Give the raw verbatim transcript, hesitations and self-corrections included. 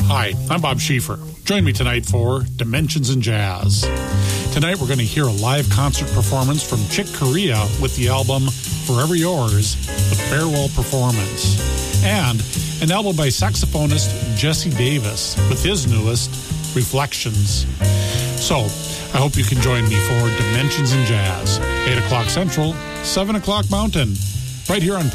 Hi, I'm Bob Schieffer. Join me tonight for Dimensions in Jazz. Tonight we're going to hear a live concert performance from Chick Corea with the album Forever Yours, the Farewell Performance, and an album by saxophonist Jesse Davis with his newest, Reflections. So, I hope you can join me for Dimensions in Jazz, eight o'clock Central, seven o'clock Mountain, right here on